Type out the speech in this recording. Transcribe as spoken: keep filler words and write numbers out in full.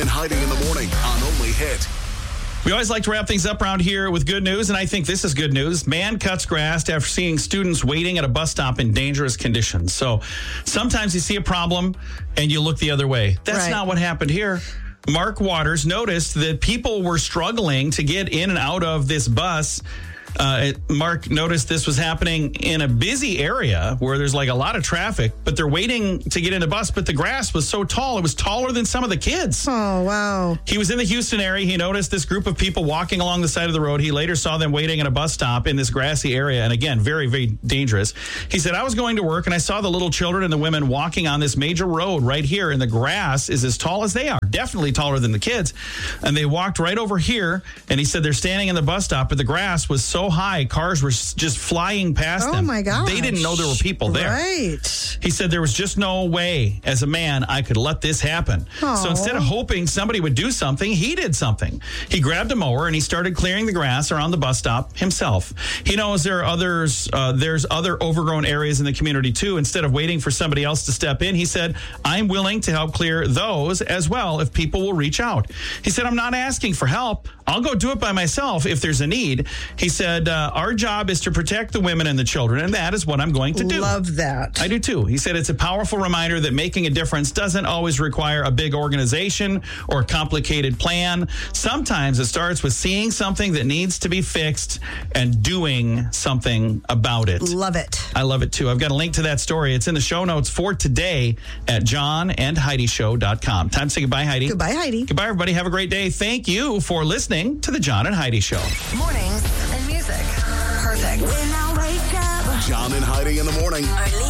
and Heidi in the morning on Only Hit. We always like to wrap things up around here with good news, and I think this is good news. Man cuts grass after seeing students waiting at a bus stop in dangerous conditions. So sometimes you see a problem and you look the other way. That's Right. not what happened here. Mark Waters noticed that people were struggling to get in and out of this bus. Uh, it, Mark noticed this was happening in a busy area where there's like a lot of traffic, but they're waiting to get in the bus, but the grass was so tall. It was taller than some of the kids. Oh, wow. He was in the Houston area. He noticed this group of people walking along the side of the road. He later saw them waiting at a bus stop in this grassy area. And again, very, very dangerous. He said, I was going to work and I saw the little children and the women walking on this major road right here. And the grass is as tall as they are, definitely taller than the kids. And they walked right over here. And he said, they're standing in the bus stop, but the grass was so high, cars were just flying past Oh, them. my gosh. They didn't know there were people there. Right. He said there was just no way as a man I could let this happen. Aw. So instead of hoping somebody would do something, he did something. He grabbed a mower and he started clearing the grass around the bus stop himself. He knows there are others, uh, there's other overgrown areas in the community too. Instead of waiting for somebody else to step in, he said, I'm willing to help clear those as well if people will reach out. He said, I'm not asking for help. I'll go do it by myself if there's a need. He said, uh, our job is to protect the women and the children, and that is what I'm going to do. Love that. I do too. He said it's a powerful reminder that making a difference doesn't always require a big organization or a complicated plan. Sometimes it starts with seeing something that needs to be fixed and doing something about it. Love it. I love it too. I've got a link to that story. It's in the show notes for today at john and heidi show dot com. Time to say goodbye, Heidi. Goodbye, Heidi. Goodbye, everybody. Have a great day. Thank you for listening to the John and Heidi Show. Mornings and music. Perfect. John and Heidi in the morning. Only